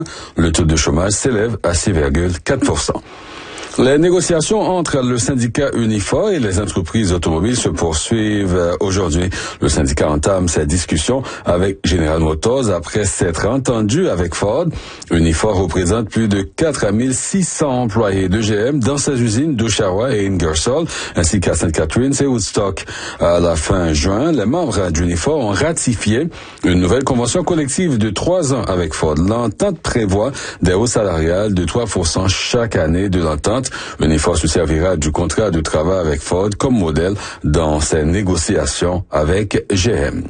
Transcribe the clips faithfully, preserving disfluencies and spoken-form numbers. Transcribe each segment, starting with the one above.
Le taux de chômage s'élève à six virgule quatre pour cent. Les négociations entre le syndicat Unifor et les entreprises automobiles se poursuivent aujourd'hui. Le syndicat entame ses discussions avec General Motors après s'être entendu avec Ford. Unifor représente plus de quatre mille six cents employés de G M dans ses usines d'Oshawa et Ingersoll, ainsi qu'à Saint Catharines et Woodstock. À la fin juin, les membres d'Unifor ont ratifié une nouvelle convention collective de trois ans avec Ford. L'entente prévoit des hausses salariales de trois pour cent chaque année de l'entente. Unifor se servira du contrat de travail avec Ford comme modèle dans ses négociations avec G M.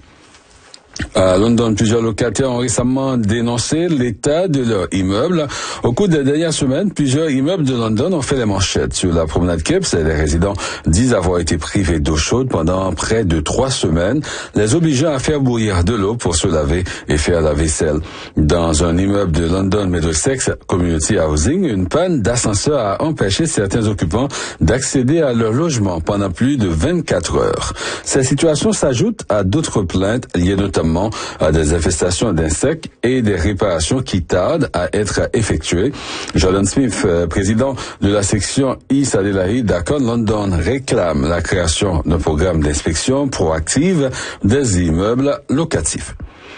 À London, plusieurs locataires ont récemment dénoncé l'état de leur immeuble. Au cours des dernières semaines, plusieurs immeubles de London ont fait les manchettes. Sur la promenade Kipps, les résidents disent avoir été privés d'eau chaude pendant près de trois semaines, les obligeant à faire bouillir de l'eau pour se laver et faire la vaisselle. Dans un immeuble de London Middlesex Community Housing, une panne d'ascenseur a empêché certains occupants d'accéder à leur logement pendant plus de vingt-quatre heures. Cette situation s'ajoute à d'autres plaintes liées notamment à des infestations d'insectes et des réparations qui tardent à être effectuées. Jordan Smith, président de la section East Adelaide d'Acon London, réclame la création d'un programme d'inspection proactive des immeubles locatifs.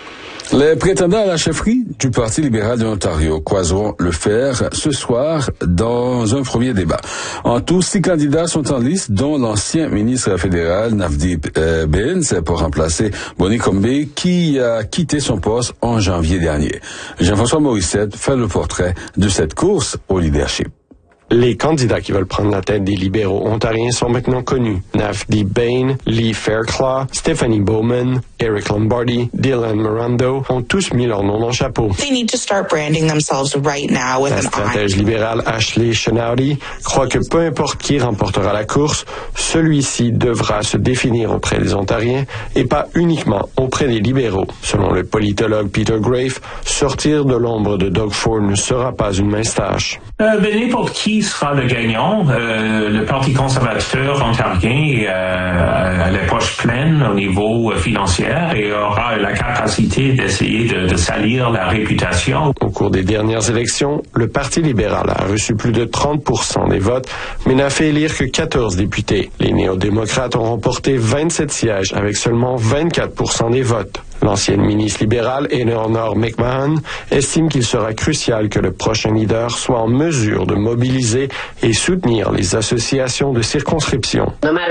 Les prétendants à la chefferie du Parti libéral de l'Ontario croiseront le fer ce soir dans un premier débat. En tout, six candidats sont en liste, dont l'ancien ministre fédéral Navdeep euh, Bains pour remplacer Bonnie Combet, qui a quitté son poste en janvier dernier. Jean-François Morissette fait le portrait de cette course au leadership. Les candidats qui veulent prendre la tête des libéraux ontariens sont maintenant connus. Navdeep Bain, Lee Fairclough, Stephanie Bowman, Eric Lombardi, Dylan Mirando ont tous mis leur nom dans le chapeau. They need to start branding themselves right now with la an stratège libérale Ashley Chenowdy croit que peu importe qui remportera la course, celui-ci devra se définir auprès des Ontariens et pas uniquement auprès des libéraux. Selon le politologue Peter Grafe, sortir de l'ombre de Doug Ford ne sera pas une mince tâche. Euh, ben, n'importe qui sera le gagnant. Euh, le Parti conservateur ontarien euh, a les poches pleines au niveau euh, financier et aura la capacité d'essayer de, de salir la réputation. Au cours des dernières élections, le Parti libéral a reçu plus de trente pour cent des votes, mais n'a fait élire que quatorze députés. Les néo-démocrates ont remporté vingt-sept sièges avec seulement vingt-quatre pour cent des votes. L'ancienne ministre libérale, Eleanor McMahon, estime qu'il sera crucial que le prochain leader soit en mesure de mobiliser et soutenir les associations de circonscription.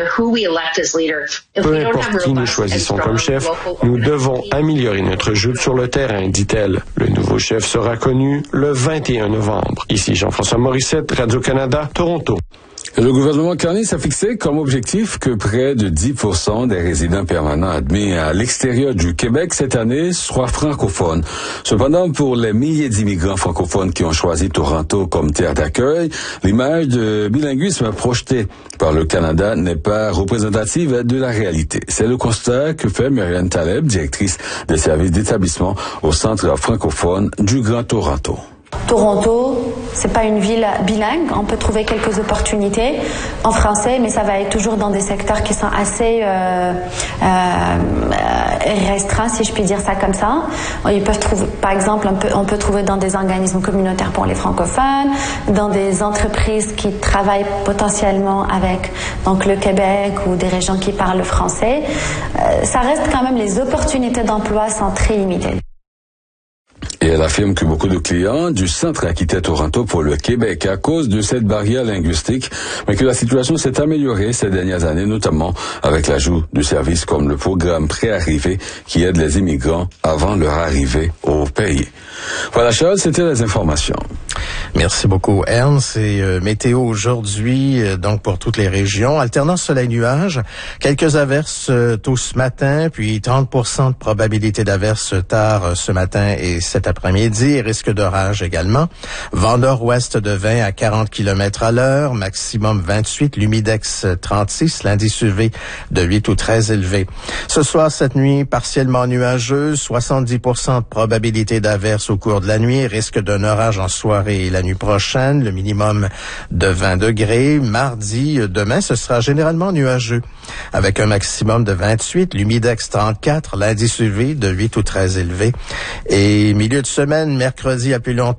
Peu importe qui nous choisissons comme chef, nous devons améliorer notre joute sur le terrain, dit-elle. Le nouveau chef sera connu le vingt et un novembre. Ici Jean-François Morissette, Radio-Canada, Toronto. Le gouvernement Carney s'est fixé comme objectif que près de dix pour cent des résidents permanents admis à l'extérieur du Québec cette année soient francophones. Cependant, pour les milliers d'immigrants francophones qui ont choisi Toronto comme terre d'accueil, l'image de bilinguisme projetée par le Canada n'est pas représentative de la réalité. C'est le constat que fait Marianne Taleb, directrice des services d'établissement au Centre francophone du Grand Toronto. Toronto, c'est pas une ville bilingue. On peut trouver quelques opportunités en français, mais ça va être toujours dans des secteurs qui sont assez euh, euh, restreints, si je puis dire ça comme ça. Ils peuvent trouver, par exemple, on peut, on peut trouver dans des organismes communautaires pour les francophones, dans des entreprises qui travaillent potentiellement avec donc le Québec ou des régions qui parlent le français. Euh, ça reste quand même, les opportunités d'emploi sont très limitées. Et elle affirme que beaucoup de clients du centre a quitté Toronto pour le Québec à cause de cette barrière linguistique, mais que la situation s'est améliorée ces dernières années, notamment avec l'ajout de services comme le programme Pré-arrivée qui aide les immigrants avant leur arrivée au pays. Voilà, Charles, c'était les informations. Merci beaucoup, Ernst. Et euh, météo aujourd'hui, euh, donc pour toutes les régions. Alternance soleil-nuage, quelques averses euh, tôt ce matin, puis trente pour cent de probabilité d'averses tard euh, ce matin et cet après-midi, et risque d'orage également. Vent nord-ouest de vingt à quarante kilomètres à l'heure, maximum vingt-huit, l'humidex trente-six, l'indice U V de huit ou très élevé. Ce soir, cette nuit, partiellement nuageuse, soixante-dix pour cent de probabilité d'averses au cours de la nuit, risque d'un orage en soirée et la nuit prochaine, le minimum de vingt degrés. Mardi, demain, ce sera généralement nuageux, avec un maximum de vingt-huit, l'humidex trente-quatre, l'indice U V de huit ou très élevé. Et milieu de semaine, mercredi à plus longtemps,